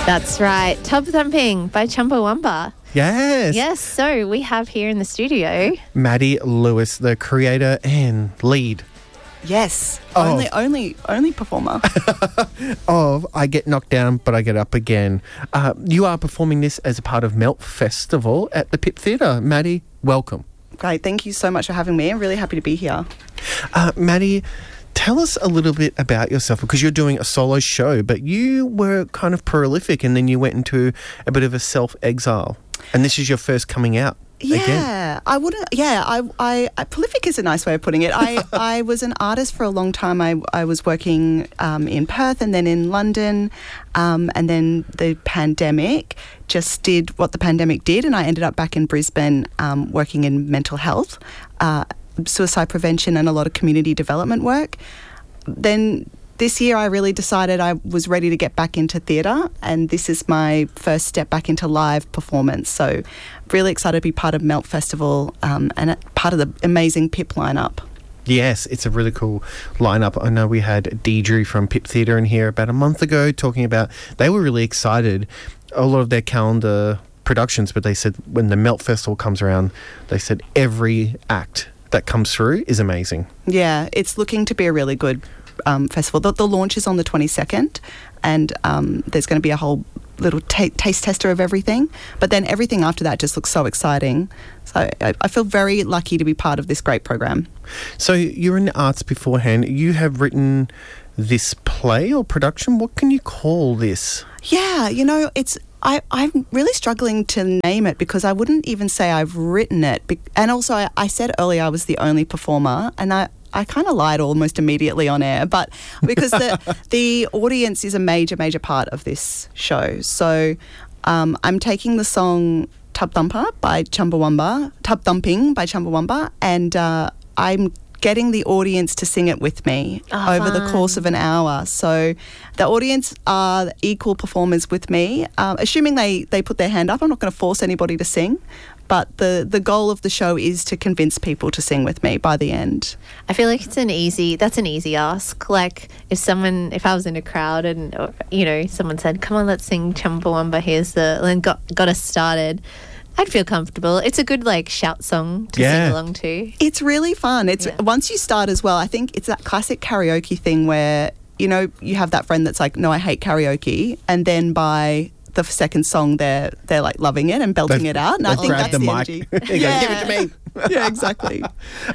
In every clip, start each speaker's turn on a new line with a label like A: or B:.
A: That's right. Tub Thumping by Chumbawamba.
B: Yes.
A: Yes, so we have here in the studio
B: Maddie Lewis, the creator and lead
C: Yes.
B: Oh.
C: Only performer.
B: of I Get Knocked Down But I Get Up Again. You are performing this as a part of Melt Festival at the Pip Theatre. Maddie, welcome.
C: Great. Thank you so much for having me. I'm really happy to be here.
B: Maddie, tell us a little bit about yourself, because you're doing a solo show, but you were kind of prolific and then you went into a bit of a self-exile. And this is your first coming out.
C: Yeah,
B: again.
C: I wouldn't. Yeah, I prolific is a nice way of putting it. I was an artist for a long time. I was working in Perth and then in London, and then the pandemic just did what the pandemic did, and I ended up back in Brisbane working in mental health, suicide prevention, and a lot of community development work. Then this year I really decided I was ready to get back into theatre, and this is my first step back into live performance. So really excited to be part of Melt Festival and part of the amazing Pip lineup.
B: Yes, it's a really cool lineup. I know we had Deidre from Pip Theatre in here about a month ago talking about they were really excited. A lot of their calendar productions, but they said when the Melt Festival comes around, they said every act that comes through is amazing.
C: Yeah, it's looking to be a really good festival. The launch is on the 22nd, and there's going to be a whole little taste tester of everything. But then everything after that just looks so exciting. So I feel very lucky to be part of this great program.
B: So you're in the arts beforehand. You have written this play or production. What can you call this?
C: Yeah, I'm really struggling to name it, because I wouldn't even say I've written it. And also, I said earlier I was the only performer, and I kind of lied almost immediately on air, but because the audience is a major part of this show. So I'm taking the song Tub Thumping by Chumbawamba, and I'm getting the audience to sing it with me over the course of an hour. So the audience are equal performers with me, assuming they put their hand up. I'm not going to force anybody to sing, but the goal of the show is to convince people to sing with me by the end.
A: I feel like that's an easy ask. Like if I was in a crowd and someone said, "Come on, let's sing Chumbawamba," and got us started, I'd feel comfortable. It's a good shout song to sing along to.
C: It's really fun. Once you start as well, I think it's that classic karaoke thing where you have that friend that's like, "No, I hate karaoke," and then by the second song they're like loving it and belting it out, and I think that's the energy.
B: Yeah. Give it to me.
C: Yeah, exactly.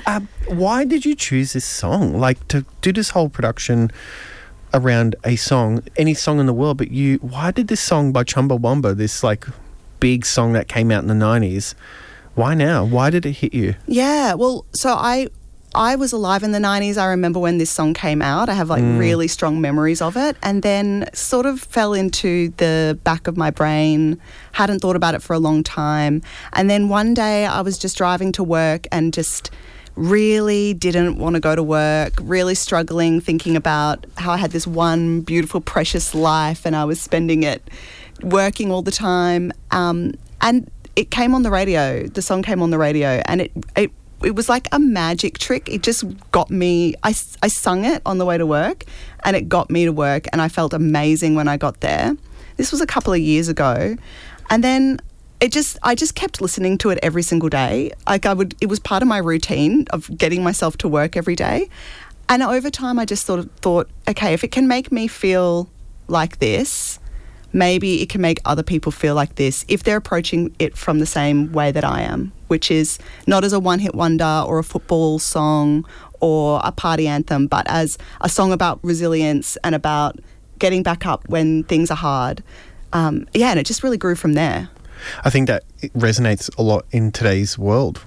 B: Why did you choose this song? To do this whole production around a song, any song in the world, but why did this song by Chumbawamba, this big song that came out in the 90s, why now? Why did it hit you?
C: Yeah, well, so I was alive in the 90s. I remember when this song came out. I have really strong memories of it, and then sort of fell into the back of my brain, hadn't thought about it for a long time. And then one day I was just driving to work and just really didn't want to go to work, really struggling, thinking about how I had this one beautiful, precious life and I was spending it working all the time. And it came on the radio. The song came on the radio, and it was like a magic trick. It just got me. I sung it on the way to work, and it got me to work, and I felt amazing when I got there. This was a couple of years ago, and then I just kept listening to it every single day. It was part of my routine of getting myself to work every day. And over time I just sort of thought, okay, if it can make me feel like this, maybe it can make other people feel like this if they're approaching it from the same way that I am, which is not as a one-hit wonder or a football song or a party anthem, but as a song about resilience and about getting back up when things are hard. And it just really grew from there.
B: I think that it resonates a lot in today's world.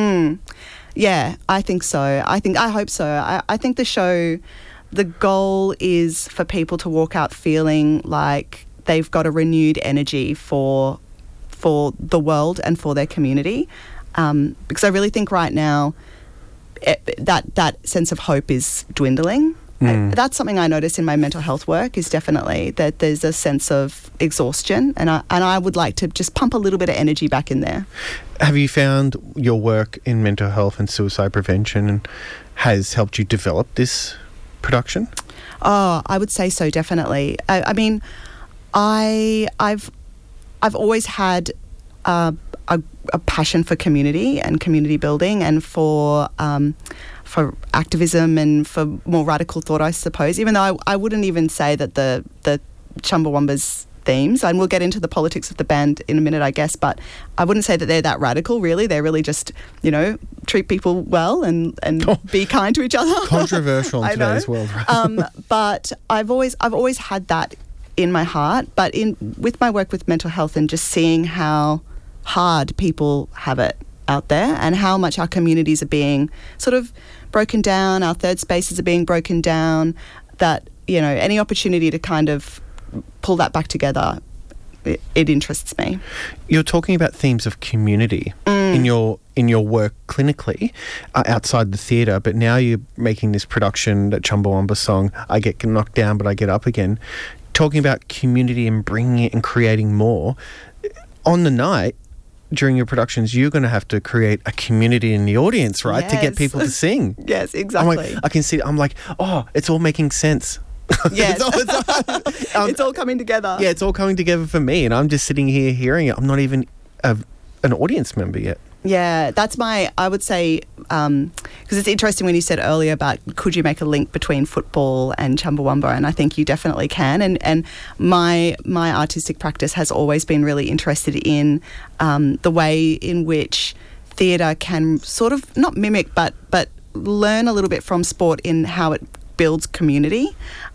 C: Yeah, I think so. I hope so. I think the show, the goal is for people to walk out feeling like they've got a renewed energy for the world and for their community. Because I really think right now that sense of hope is dwindling. That's something I notice in my mental health work, is definitely that there's a sense of exhaustion, and I would like to just pump a little bit of energy back in there.
B: Have you found your work in mental health and suicide prevention has helped you develop this production?
C: Oh, I would say so, definitely. I mean, I've always had a passion for community and community building, and for activism and for more radical thought, I suppose. Even though I wouldn't even say that the Chumbawamba's themes, and we'll get into the politics of the band in a minute, I guess, but I wouldn't say that they're that radical, really. They're really just, treat people well and be kind to each other.
B: Controversial in today's world, right?
C: But I've always had that in my heart. But with my work with mental health and just seeing how hard people have it out there, and how much our communities are being sort of broken down, our third spaces are being broken down, that, any opportunity to kind of pull that back together, it interests me.
B: You're talking about themes of community in your work clinically outside the theatre, but now you're making this production, that Chumbawamba song, I Get Knocked Down But I Get Up Again, talking about community and bringing it and creating more. On the night, during your productions, you're going to have to create a community in the audience, right?
C: Yes.
B: To get people to sing.
C: Yes, exactly.
B: I can see, I'm like, oh, it's all making sense.
C: Yes. It's all coming together.
B: Yeah, it's all coming together for me, and I'm just sitting here hearing it. I'm not even an audience member yet.
C: Yeah, that's I would say, because it's interesting when you said earlier about could you make a link between football and Chumbawamba, and I think you definitely can. And my artistic practice has always been really interested in the way in which theatre can sort of not mimic but learn a little bit from sport in how it builds community.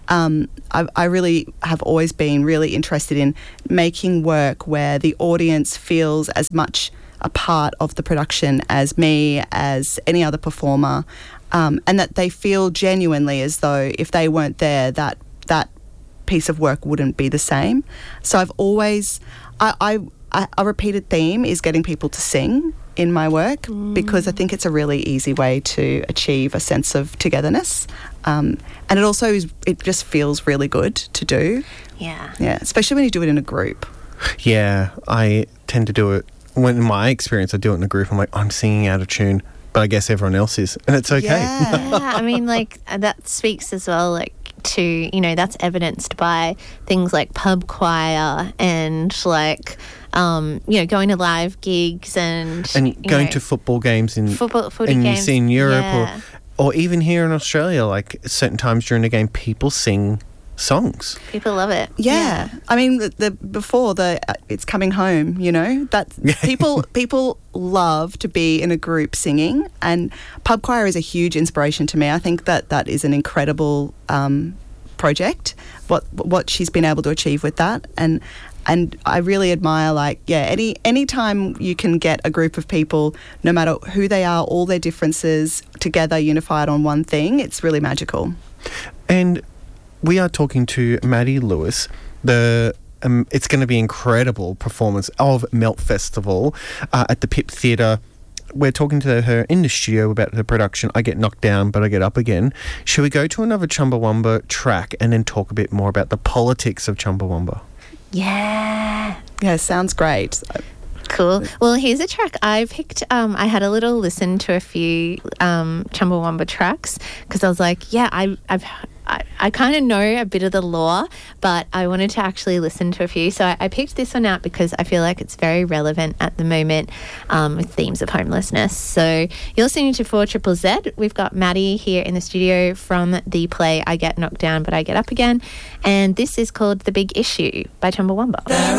C: I really have always been really interested in making work where the audience feels as much a part of the production as me, as any other performer, and that they feel genuinely as though if they weren't there, that piece of work wouldn't be the same. So I've always, a repeated theme is getting people to sing in my work, because I think it's a really easy way to achieve a sense of togetherness, and it just feels really good to do.
A: Yeah,
C: especially when you do it in a group.
B: Yeah, I tend to do it. When in my experience, I do it in a group. I'm like, I'm singing out of tune, but I guess everyone else is, and it's okay.
A: Yeah, I mean, that speaks as well, to, that's evidenced by things like pub choir and going to live gigs and
B: going to football games
A: footy
B: and
A: games.
B: You see in Europe,
A: yeah.
B: or even here in Australia, like certain times during the game, people sing songs.
A: People love it.
C: Yeah. I mean, it's coming home, that people love to be in a group singing, and pub choir is a huge inspiration to me. I think that is an incredible project, what she's been able to achieve with that, and I really admire, any time you can get a group of people, no matter who they are, all their differences, together, unified on one thing, it's really magical.
B: And we are talking to Maddie Lewis. It's going to be an incredible performance of Melt Festival at the Pip Theatre. We're talking to her in the studio about the production, I Get Knocked Down But I Get Up Again. Shall we go to another Chumbawamba track and then talk a bit more about the politics of Chumbawamba?
A: Yeah.
C: Yeah, sounds great.
A: Cool. Well, here's a track I picked. I had a little listen to a few Chumbawamba tracks, because I was like, yeah, I kind of know a bit of the lore, but I wanted to actually listen to a few. So I picked this one out because I feel like it's very relevant at the moment with themes of homelessness. So you're listening to 4ZZZ. We've got Maddie here in the studio from the play I Get Knocked Down But I Get Up Again. And this is called The Big Issue by Chumbawamba.
D: There